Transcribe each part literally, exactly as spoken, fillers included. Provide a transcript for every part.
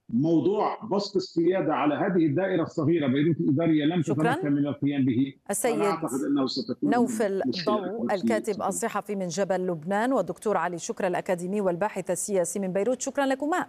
موضوع بسط السيادة على هذه الدائرة الصغيرة بيروت الإدارية لم شكرا. تتمكن من القيام به، فأنا السيد أعتقد أنه ستكون نوفل مشكلة ضو أكبر في الكاتب الصحفي من جبل لبنان، والدكتور علي شكر الأكاديمي والباحث السياسي من بيروت، شكرا لكما.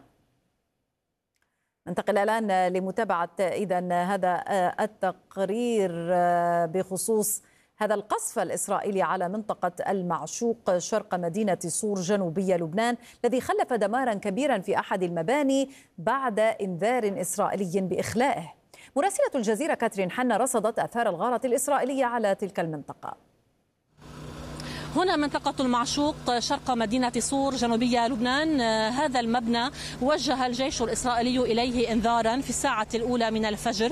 ننتقل الآن لمتابعة إذن هذا التقرير بخصوص هذا القصف الإسرائيلي على منطقة المعشوق شرق مدينة صور جنوبية لبنان، الذي خلف دمارا كبيرا في أحد المباني بعد إنذار إسرائيلي بإخلائه. مراسلة الجزيرة كاترين حنا رصدت آثار الغارة الإسرائيلية على تلك المنطقة. هنا منطقة المعشوق شرق مدينة صور جنوبية لبنان. هذا المبنى وجه الجيش الإسرائيلي إليه إنذارا في الساعة الأولى من الفجر،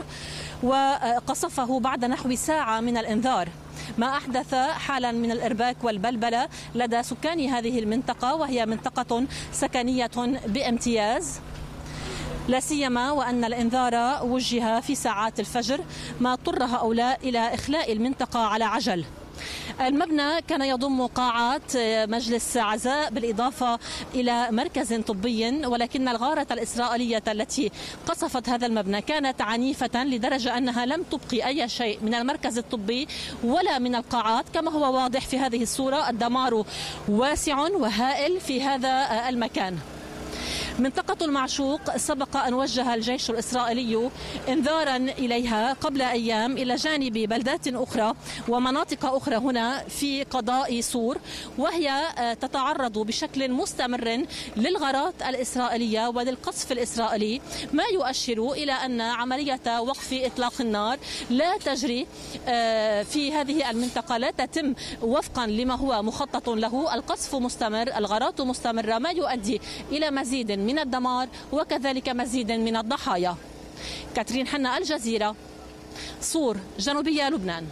وقصفه بعد نحو ساعة من الإنذار، ما أحدث حالا من الإرباك والبلبلة لدى سكان هذه المنطقة، وهي منطقة سكنية بامتياز، لا سيما وأن الإنذار وجه في ساعات الفجر، ما اضطر هؤلاء إلى إخلاء المنطقة على عجل. المبنى كان يضم قاعات مجلس عزاء بالإضافة إلى مركز طبي، ولكن الغارة الإسرائيلية التي قصفت هذا المبنى كانت عنيفة لدرجة أنها لم تبقي أي شيء من المركز الطبي ولا من القاعات. كما هو واضح في هذه الصورة، الدمار واسع وهائل في هذا المكان. منطقة المعشوق سبق أن وجه الجيش الإسرائيلي إنذارا إليها قبل أيام إلى جانب بلدات أخرى ومناطق أخرى هنا في قضاء صور، وهي تتعرض بشكل مستمر للغارات الإسرائيلية وللقصف الإسرائيلي، ما يؤشر إلى أن عملية وقف إطلاق النار لا تجري في هذه المنطقة، لا تتم وفقا لما هو مخطط له. القصف مستمر، الغارات مستمرة، ما يؤدي إلى مزيد من الدمار وكذلك مزيد من الضحايا. كاترين حنا، الجزيرة، صور جنوبية لبنان.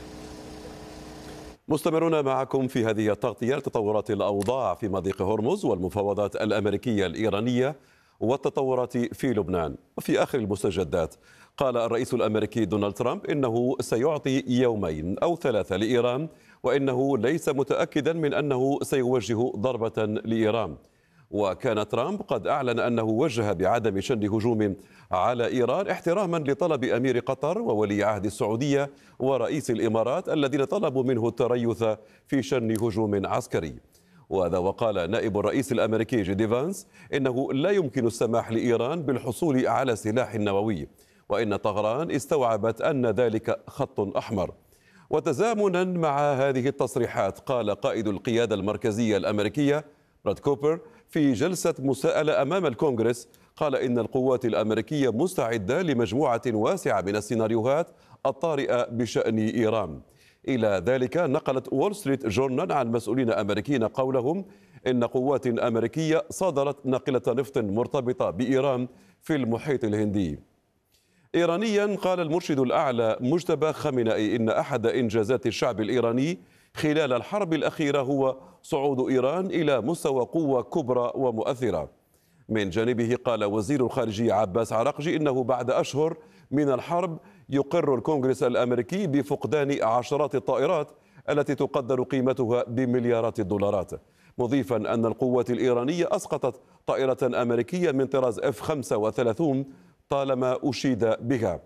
مستمرون معكم في هذه التغطية لتطورات الأوضاع في مضيق هرمز والمفاوضات الأمريكية الإيرانية والتطورات في لبنان. وفي آخر المستجدات، قال الرئيس الأمريكي دونالد ترامب إنه سيعطي يومين أو ثلاثة لإيران، وإنه ليس متأكدا من أنه سيوجه ضربة لإيران. وكان ترامب قد أعلن أنه وجه بعدم شن هجوم على إيران احتراما لطلب أمير قطر وولي عهد السعودية ورئيس الإمارات الذين طلبوا منه التريث في شن هجوم عسكري. وهذا وقال نائب الرئيس الأمريكي جي دي فانس إنه لا يمكن السماح لإيران بالحصول على سلاح نووي، وإن طهران استوعبت أن ذلك خط أحمر. وتزامنا مع هذه التصريحات، قال قائد القيادة المركزية الأمريكية براد كوبر في جلسة مساءلة أمام الكونغرس، قال إن القوات الأمريكية مستعدة لمجموعة واسعة من السيناريوهات الطارئة بشأن إيران. إلى ذلك نقلت وول ستريت جورنال عن مسؤولين أمريكيين قولهم إن قوات أمريكية صادرت ناقلة نفط مرتبطة بإيران في المحيط الهندي. إيرانيا، قال المرشد الأعلى مجتبى خامنئي إن أحد إنجازات الشعب الإيراني خلال الحرب الأخيرة هو صعود إيران إلى مستوى قوة كبرى ومؤثرة. من جانبه، قال وزير الخارجية عباس عراقجي إنه بعد أشهر من الحرب يقر الكونغرس الأمريكي بفقدان عشرات الطائرات التي تقدر قيمتها بمليارات الدولارات، مضيفا أن القوات الإيرانية أسقطت طائرة أمريكية من طراز إف خمسة وثلاثين طالما أشيد بها.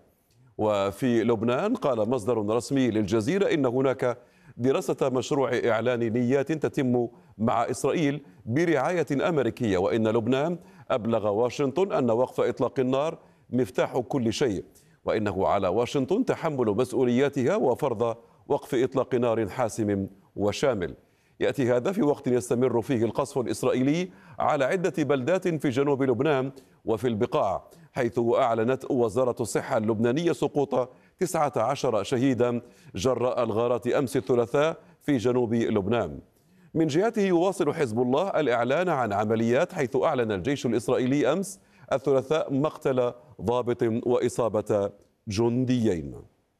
وفي لبنان، قال مصدر رسمي للجزيرة إن هناك دراسة مشروع إعلان نيات تتم مع إسرائيل برعاية أمريكية، وإن لبنان أبلغ واشنطن أن وقف إطلاق النار مفتاح كل شيء، وإنه على واشنطن تحمل مسؤولياتها وفرض وقف إطلاق نار حاسم وشامل. يأتي هذا في وقت يستمر فيه القصف الإسرائيلي على عدة بلدات في جنوب لبنان وفي البقاع، حيث أعلنت وزارة الصحة اللبنانية سقوط تسعة عشر شهيدا جراء الغارات أمس الثلاثاء في جنوب لبنان. من جهته، يواصل حزب الله الإعلان عن عمليات، حيث أعلن الجيش الإسرائيلي أمس الثلاثاء مقتل ضابط وإصابة جنديين.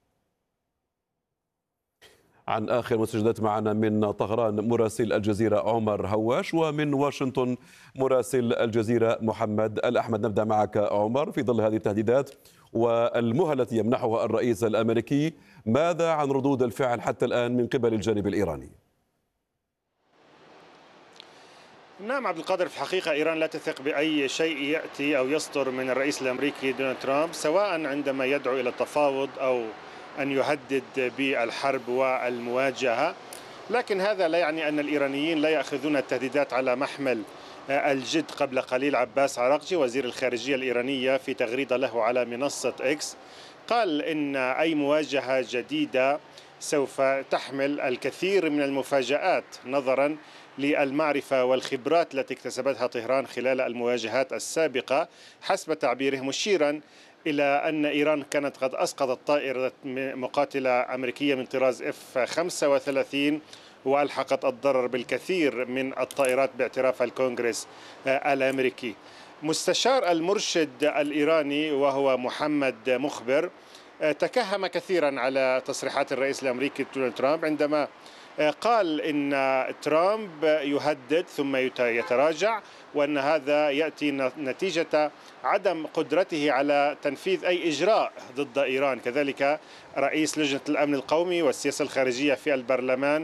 عن آخر مستجدات معنا من طهران مراسل الجزيرة عمر هواش، ومن واشنطن مراسل الجزيرة محمد الأحمد. نبدأ معك عمر. في ظل هذه التهديدات والمهلة التي يمنحها الرئيس الأمريكي، ماذا عن ردود الفعل حتى الآن من قبل الجانب الإيراني؟ نعم عبد القادر، في الحقيقة إيران لا تثق بأي شيء يأتي أو يصدر من الرئيس الأمريكي دونالد ترامب، سواء عندما يدعو إلى التفاوض أو أن يهدد بالحرب والمواجهة. لكن هذا لا يعني أن الإيرانيين لا يأخذون التهديدات على محمل الجد. قبل قليل عباس عراقجي وزير الخارجية الإيرانية في تغريدة له على منصة إكس قال إن أي مواجهة جديدة سوف تحمل الكثير من المفاجآت نظرا للمعرفة والخبرات التي اكتسبتها طهران خلال المواجهات السابقة، حسب تعبيره، مشيرا إلى أن إيران كانت قد أسقطت طائرة مقاتلة أمريكية من طراز إف خمسة وثلاثين وألحقت الضرر بالكثير من الطائرات باعتراف الكونغرس الأمريكي. مستشار المرشد الإيراني وهو محمد مخبر تكهم كثيرا على تصريحات الرئيس الأمريكي دونالد ترامب عندما قال إن ترامب يهدد ثم يتراجع، وأن هذا يأتي نتيجة عدم قدرته على تنفيذ أي إجراء ضد إيران. كذلك رئيس لجنة الأمن القومي والسياسة الخارجية في البرلمان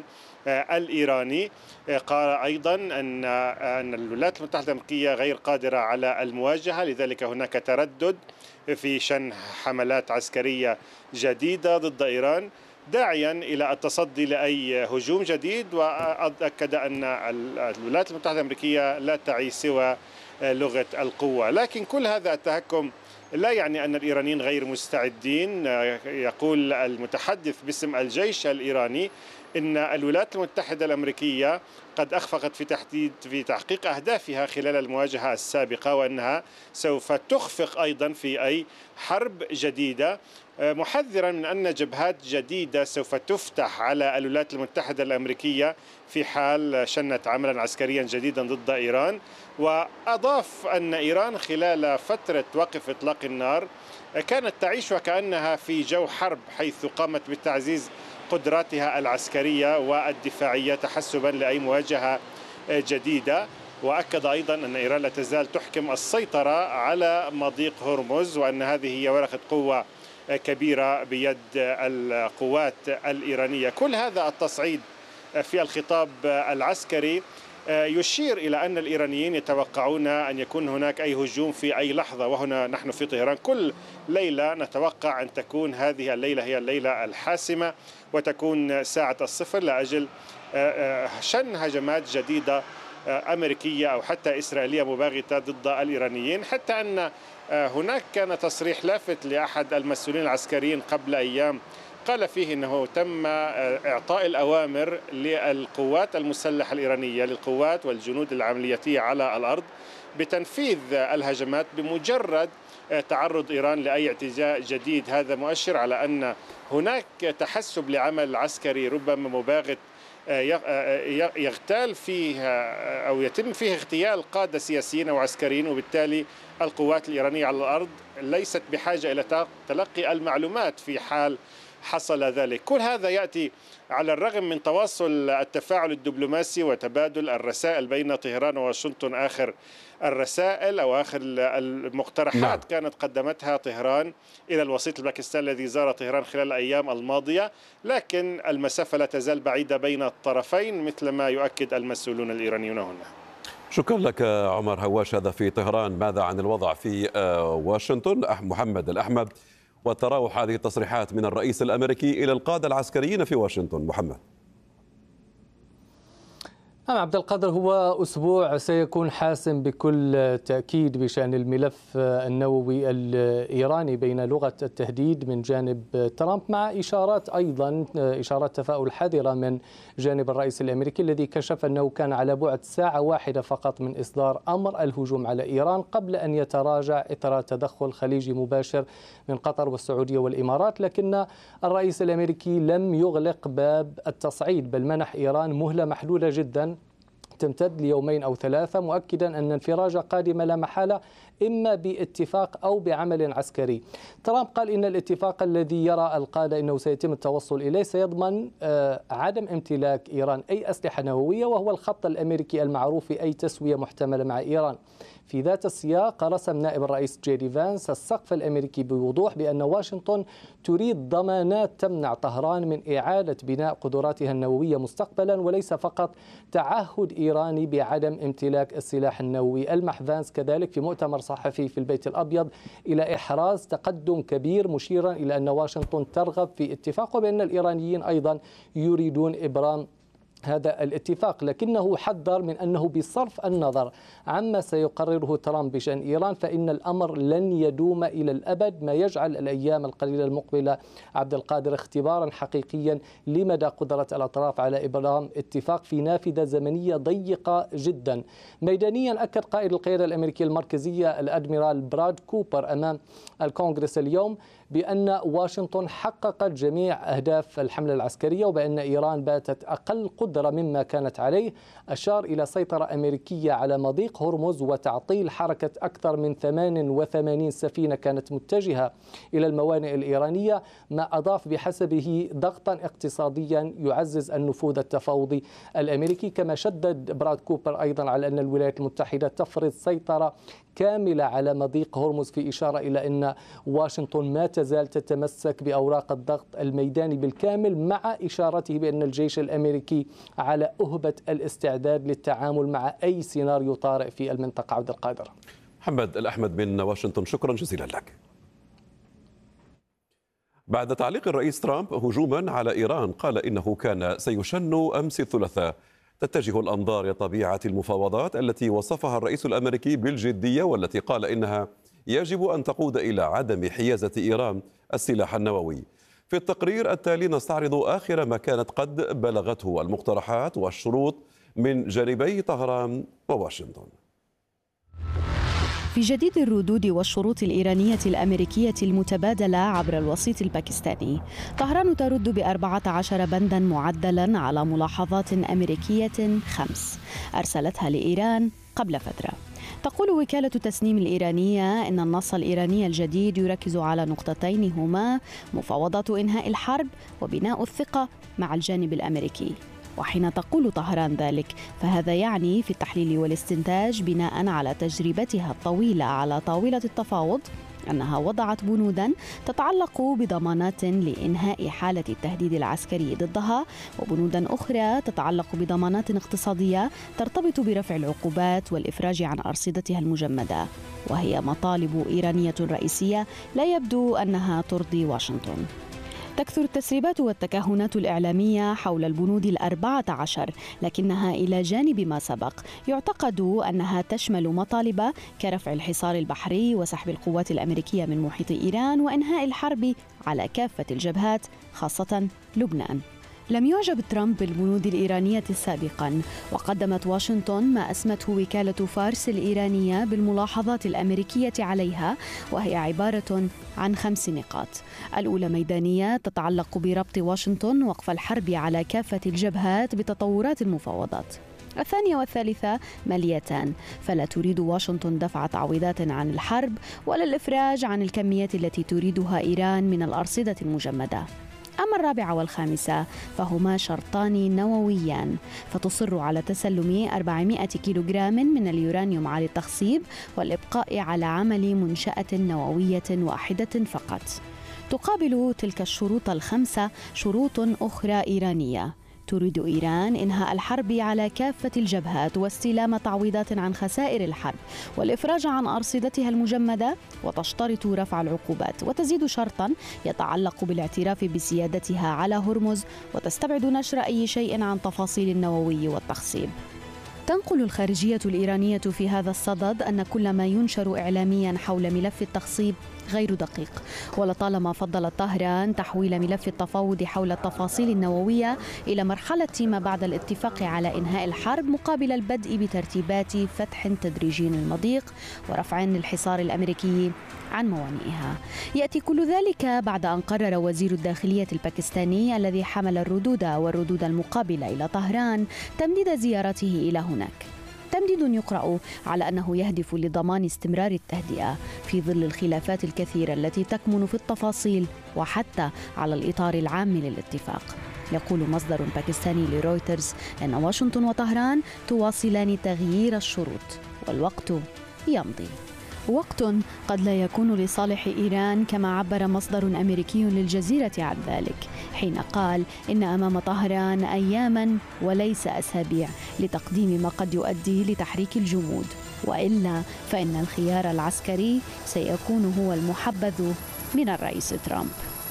الإيراني قال أيضا أن أن الولايات المتحدة الأمريكية غير قادرة على المواجهة، لذلك هناك تردد في شن حملات عسكرية جديدة ضد إيران، داعيا إلى التصدي لأي هجوم جديد. وأكد أن الولايات المتحدة الأمريكية لا تعي سوى لغة القوة. لكن كل هذا التهكم لا يعني أن الإيرانيين غير مستعدين. يقول المتحدث باسم الجيش الإيراني إن الولايات المتحدة الأمريكية قد أخفقت في تحديد في تحقيق أهدافها خلال المواجهة السابقة، وأنها سوف تخفق أيضا في أي حرب جديدة، محذرا من أن جبهات جديدة سوف تفتح على الولايات المتحدة الأمريكية في حال شنت عملا عسكريا جديدا ضد إيران. وأضاف أن إيران خلال فترة وقف إطلاق النار كانت تعيش وكأنها في جو حرب، حيث قامت بتعزيز قدراتها العسكرية والدفاعية تحسبا لأي مواجهة جديدة. وأكد أيضا أن إيران لا تزال تحكم السيطرة على مضيق هرمز، وأن هذه هي ورقة قوة كبيرة بيد القوات الإيرانية. كل هذا التصعيد في الخطاب العسكري يشير إلى أن الإيرانيين يتوقعون أن يكون هناك أي هجوم في أي لحظة. وهنا نحن في طهران كل ليلة نتوقع أن تكون هذه الليلة هي الليلة الحاسمة، وتكون ساعة الصفر لأجل شن هجمات جديدة أمريكية أو حتى إسرائيلية مباغتة ضد الإيرانيين. حتى أن هناك كان تصريح لافت لأحد المسؤولين العسكريين قبل أيام قال فيه أنه تم إعطاء الأوامر للقوات المسلحة الإيرانية، للقوات والجنود العملياتية على الأرض، بتنفيذ الهجمات بمجرد تعرض إيران لأي اعتداء جديد. هذا مؤشر على أن هناك تحسب لعمل عسكري ربما مباغت يغتال فيه أو يتم فيه اغتيال قادة سياسيين أو عسكريين، وبالتالي القوات الإيرانية على الأرض ليست بحاجة إلى تلقي المعلومات في حال حصل ذلك. كل هذا يأتي على الرغم من تواصل التفاعل الدبلوماسي وتبادل الرسائل بين طهران وواشنطن. آخر الرسائل أو آخر المقترحات نعم. كانت قدمتها طهران إلى الوسيط الباكستاني الذي زار طهران خلال الأيام الماضية، لكن المسافة لا تزال بعيدة بين الطرفين مثل ما يؤكد المسؤولون الإيرانيون هنا. شكرا لك عمر هواش، هذا في طهران. ماذا عن الوضع في واشنطن؟ محمد الأحمد، وتراوح هذه التصريحات من الرئيس الأمريكي إلى القادة العسكريين في واشنطن. محمد. نعم عبد القادر، هو أسبوع سيكون حاسم بكل تأكيد بشأن الملف النووي الإيراني بين لغة التهديد من جانب ترامب مع إشارات أيضا إشارات تفاؤل حذرة من جانب الرئيس الأمريكي الذي كشف أنه كان على بعد ساعة واحدة فقط من إصدار أمر الهجوم على إيران قبل أن يتراجع إثر تدخل خليجي مباشر من قطر والسعودية والإمارات. لكن الرئيس الأمريكي لم يغلق باب التصعيد، بل منح إيران مهلة محدودة جدا تمتد ليومين أو ثلاثة، مؤكدا أن انفراجة قادمة لا محالة إما باتفاق أو بعمل عسكري. ترامب قال إن الاتفاق الذي يرى القادة أنه سيتم التوصل إليه سيضمن عدم امتلاك إيران أي أسلحة نووية، وهو الخط الأمريكي المعروف في أي تسوية محتملة مع إيران. في ذات السياق رسم نائب الرئيس جي دي فانس السقف الأمريكي بوضوح بأن واشنطن تريد ضمانات تمنع طهران من إعادة بناء قدراتها النووية مستقبلا، وليس فقط تعهد إيراني بعدم امتلاك السلاح النووي. ألمح فانس كذلك في مؤتمر صحفي في البيت الأبيض إلى إحراز تقدم كبير، مشيرا إلى أن واشنطن ترغب في اتفاق، وبأن الإيرانيين أيضا يريدون إبرام هذا الاتفاق، لكنه حذر من أنه بصرف النظر عما سيقرره ترامب بشأن إيران فإن الأمر لن يدوم إلى الأبد، ما يجعل الأيام القليلة المقبلة عبد القادر اختبارا حقيقيا لمدى قدرة الأطراف على إبرام اتفاق في نافذة زمنية ضيقة جدا. ميدانيا أكد قائد القيادة الأمريكية المركزية الأدميرال براد كوبر أمام الكونغرس اليوم بأن واشنطن حققت جميع أهداف الحملة العسكرية، وبأن إيران باتت أقل قدرة مما كانت عليه. أشار إلى سيطرة أمريكية على مضيق هرمز وتعطيل حركة أكثر من ثمانية وثمانين سفينة كانت متجهة إلى الموانئ الإيرانية، ما أضاف بحسبه ضغطا اقتصاديا يعزز النفوذ التفاوضي الأمريكي. كما شدد براد كوبر أيضا على أن الولايات المتحدة تفرض سيطرة كاملة على مضيق هرمز، في إشارة إلى أن واشنطن ما تزال تتمسك بأوراق الضغط الميداني بالكامل، مع إشارته بأن الجيش الأمريكي على أهبة الاستعداد للتعامل مع أي سيناريو طارئ في المنطقة. عبد القادر. محمد الأحمد من واشنطن، شكرا جزيلا لك. بعد تعليق الرئيس ترامب هجوما على إيران قال إنه كان سيشن أمس الثلاثاء. تتجه الأنظار لطبيعة المفاوضات التي وصفها الرئيس الأمريكي بالجدية، والتي قال إنها يجب أن تقود إلى عدم حيازة إيران السلاح النووي. في التقرير التالي نستعرض آخر ما كانت قد بلغته المقترحات والشروط من جانبي طهران وواشنطن. في جديد الردود والشروط الإيرانية الأمريكية المتبادلة عبر الوسيط الباكستاني، طهران ترد بأربعة عشر بندا معدلا على ملاحظات أمريكية خمس أرسلتها لإيران قبل فترة. تقول وكالة تسنيم الإيرانية إن النص الإيراني الجديد يركز على نقطتين هما مفاوضات إنهاء الحرب وبناء الثقة مع الجانب الأمريكي. وحين تقول طهران ذلك فهذا يعني في التحليل والاستنتاج بناء على تجربتها الطويلة على طاولة التفاوض أنها وضعت بنوداً تتعلق بضمانات لإنهاء حالة التهديد العسكري ضدها، وبنوداً أخرى تتعلق بضمانات اقتصادية ترتبط برفع العقوبات والإفراج عن أرصدتها المجمدة، وهي مطالب إيرانية رئيسية لا يبدو أنها ترضي واشنطن. تكثر التسريبات والتكهنات الإعلامية حول البنود الأربعة عشر، لكنها إلى جانب ما سبق يعتقد أنها تشمل مطالب كرفع الحصار البحري وسحب القوات الأمريكية من محيط إيران وإنهاء الحرب على كافة الجبهات خاصة لبنان. لم يعجب ترامب بالبنود الإيرانية سابقا، وقدمت واشنطن ما أسمته وكالة فارس الإيرانية بالملاحظات الأمريكية عليها، وهي عبارة عن خمس نقاط. الأولى ميدانية تتعلق بربط واشنطن وقف الحرب على كافة الجبهات بتطورات المفاوضات. الثانية والثالثة ماليتان، فلا تريد واشنطن دفع تعويضات عن الحرب ولا الإفراج عن الكميات التي تريدها إيران من الأرصدة المجمدة. أما الرابعة والخامسة فهما شرطان نوويان، فتصر على تسلم أربعمائة كيلوغرام من اليورانيوم على التخصيب والإبقاء على عمل منشأة نووية واحدة فقط. تقابل تلك الشروط الخمسة شروط أخرى إيرانية. تريد إيران إنهاء الحرب على كافة الجبهات واستلام تعويضات عن خسائر الحرب والإفراج عن أرصدتها المجمدة، وتشترط رفع العقوبات، وتزيد شرطا يتعلق بالاعتراف بسيادتها على هرمز، وتستبعد نشر أي شيء عن تفاصيل النووي والتخصيب. تنقل الخارجية الإيرانية في هذا الصدد أن كل ما ينشر إعلاميا حول ملف التخصيب غير دقيق، ولطالما فضل طهران تحويل ملف التفاوض حول التفاصيل النووية إلى مرحلة ما بعد الاتفاق على إنهاء الحرب مقابل البدء بترتيبات فتح تدريجي للمضيق ورفع للحصار الأمريكي عن موانئها. يأتي كل ذلك بعد أن قرر وزير الداخلية الباكستاني الذي حمل الردود والردود المقابلة إلى طهران تمديد زيارته إلى هناك. تمديد يقرأ على أنه يهدف لضمان استمرار التهدئة في ظل الخلافات الكثيرة التي تكمن في التفاصيل وحتى على الإطار العام للاتفاق. يقول مصدر باكستاني لرويترز أن واشنطن وطهران تواصلان تغيير الشروط والوقت يمضي. وقت قد لا يكون لصالح إيران كما عبر مصدر أمريكي للجزيرة عن ذلك حين قال إن أمام طهران أياما وليس أسابيع لتقديم ما قد يؤدي لتحريك الجمود، وإلا فإن الخيار العسكري سيكون هو المحبذ من الرئيس ترامب.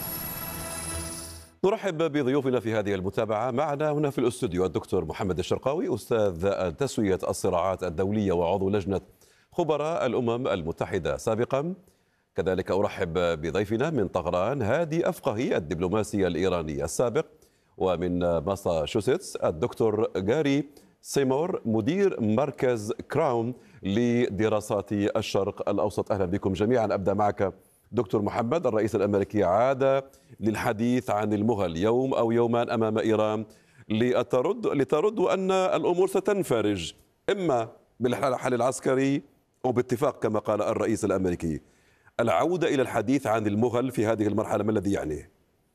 نرحب بضيوفنا في هذه المتابعة. معنا هنا في الاستوديو الدكتور محمد الشرقاوي، أستاذ تسوية الصراعات الدولية وعضو لجنة خبراء الأمم المتحدة سابقا. كذلك أرحب بضيفنا من طهران هادي أفقهي الدبلوماسي الإيراني السابق، ومن ماساتشوستس الدكتور جاري سيمور مدير مركز كراون لدراسات الشرق الأوسط. أهلا بكم جميعا. أبدأ معك دكتور محمد. الرئيس الأمريكي عاد للحديث عن المهل يوم أو يومان أمام إيران لترد لترد أن الأمور ستنفرج إما بالحل العسكري أو باتفاق كما قال الرئيس الأمريكي. العودة إلى الحديث عن المهل في هذه المرحلة ما الذي يعنيه؟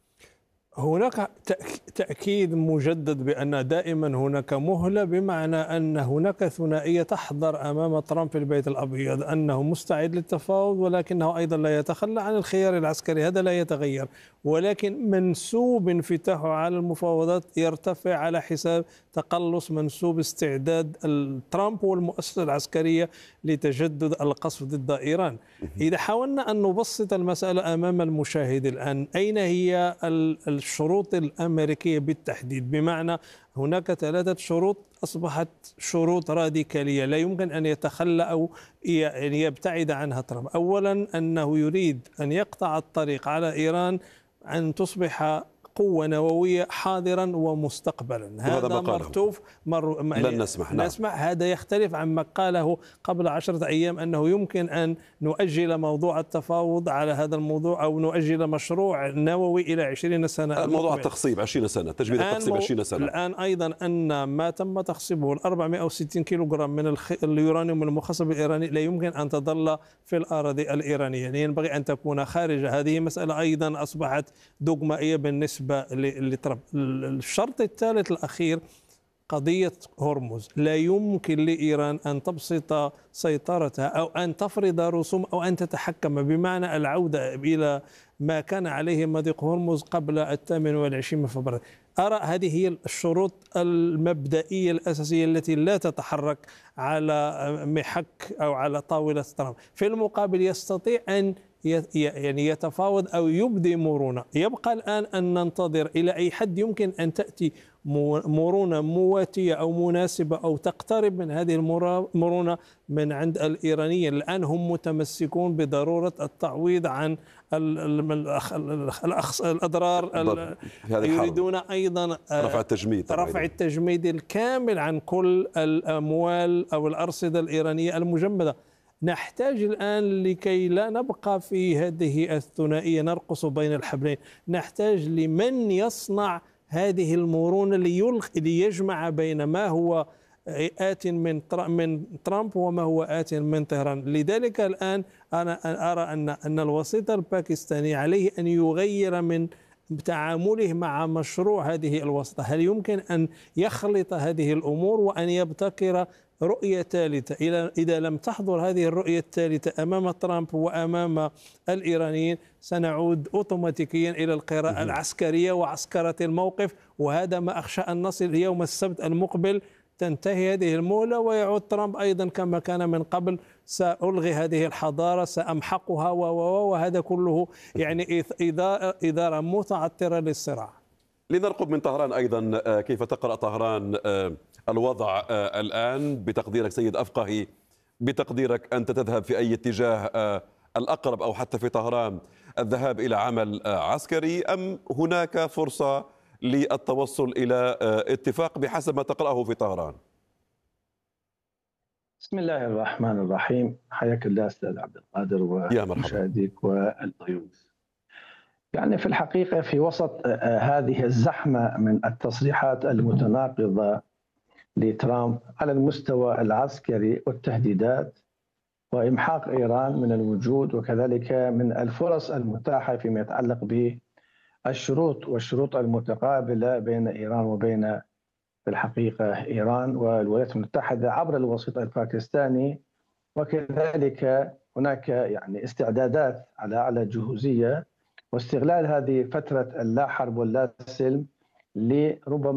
هناك تأكيد مجدد بأن دائما هناك مهلة، بمعنى أن هناك ثنائية تحضر أمام ترامب في البيت الأبيض، أنه مستعد للتفاوض ولكنه أيضا لا يتخلى عن الخيار العسكري، هذا لا يتغير، ولكن منسوب انفتاحه على المفاوضات يرتفع على حساب تقلص منسوب استعداد ترامب والمؤسسة العسكرية لتجدد القصف ضد إيران. إذا حاولنا أن نبسط المسألة أمام المشاهد الآن، أين هي الشروط الأمريكية بالتحديد؟ بمعنى هناك ثلاثة شروط أصبحت شروط راديكالية لا يمكن أن يتخلى أو يبتعد عنها ترامب. أولا أنه يريد أن يقطع الطريق على إيران أن تصبح قوة نووية حاضرا ومستقبلا. هذا مرتوف مر... لن نسمح نعم. نسمع. هذا يختلف عما قاله قبل عشرة أيام أنه يمكن أن نؤجل موضوع التفاوض على هذا الموضوع أو نؤجل مشروع نووي إلى عشرين سنة. موضوع التخصيب عشرين سنة، تجميد التخصيب عشرين سنة. الآن أيضا أن ما تم تخصيبه ال أربعمائة وستين كيلوغرام من اليورانيوم المخصب الإيراني لا يمكن أن تظل في الأراضي الإيرانية، يعني ينبغي أن تكون خارجة. هذه مسألة أيضا أصبحت دوغمائية بالنسبة لترامب. الشرط الثالث الأخير قضية هرمز. لا يمكن لإيران أن تبسط سيطرتها أو أن تفرض رسوم أو أن تتحكم، بمعنى العودة إلى ما كان عليه مضيق هرمز قبل الثامن والعشرين من فبراير. أرى هذه هي الشروط المبدئية الأساسية التي لا تتحرك على محك أو على طاولة ترامب. في المقابل يستطيع أن يعني يتفاوض أو يبدي مرونة. يبقى الآن أن ننتظر إلى أي حد يمكن أن تأتي مرونة مواتية أو مناسبة أو تقترب من هذه المرونة من عند الإيرانيين. الآن هم متمسكون بضرورة التعويض عن الأضرار. يريدون أيضا رفع التجميد رفع التجميد الكامل عن كل الأموال أو الأرصدة الإيرانية المجمدة. نحتاج الآن لكي لا نبقى في هذه الثنائية نرقص بين الحبلين، نحتاج لمن يصنع هذه المرونة ليجمع بين ما هو آت من من ترامب وما هو آت من طهران. لذلك الآن أنا أرى أن أن الوسيط الباكستاني عليه أن يغير من تعامله مع مشروع هذه الوسطة. هل يمكن أن يخلط هذه الأمور وأن يبتكر رؤية ثالثة؟ إذا لم تحضر هذه الرؤية الثالثة أمام ترامب وأمام الإيرانيين سنعود أوتوماتيكيا إلى القراءة العسكرية وعسكرة الموقف، وهذا ما أخشى أن نصل يوم السبت المقبل تنتهي هذه المهلة ويعود ترامب أيضا كما كان من قبل، سألغي هذه الحضارة سأمحقها وهذا كله يعني إدارة متعطرة للصراع. لنرقب من طهران أيضا كيف تقرأ طهران الوضع الآن بتقديرك سيد أفقهي؟ بتقديرك أنت تذهب في أي اتجاه الأقرب أو حتى في طهران الذهاب إلى عمل عسكري أم هناك فرصة للتوصل إلى اتفاق بحسب ما تقرأه في طهران؟ بسم الله الرحمن الرحيم. حياك الله أستاذ عبد القادر ومشاهديك والضيوف. يعني في الحقيقة في وسط هذه الزحمة من التصريحات المتناقضة لترامب على المستوى العسكري والتهديدات وإمحاق إيران من الوجود، وكذلك من الفرص المتاحة فيما يتعلق بالشروط والشروط المتقابلة بين إيران وبين في الحقيقة إيران والولايات المتحدة عبر الوسيط الباكستاني، وكذلك هناك يعني استعدادات على أعلى جهوزية واستغلال هذه فترة اللا حرب واللا سلم لربما